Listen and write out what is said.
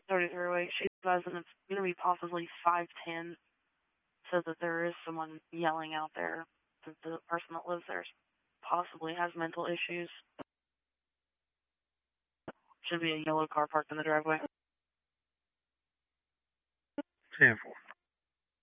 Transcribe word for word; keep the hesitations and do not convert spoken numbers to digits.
thirty-three oh eight. She advised that it's going to be possibly five ten. Says that there is someone yelling out there. That the person that lives there possibly has mental issues. Should be a yellow car parked in the driveway. ten four.